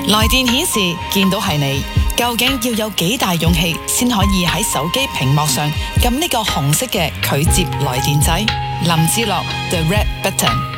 來電顯示見到係你，究竟要有幾大勇氣先可以喺手機屏幕上撳呢個紅色嘅拒接來電掣？林志樂 The Red Button。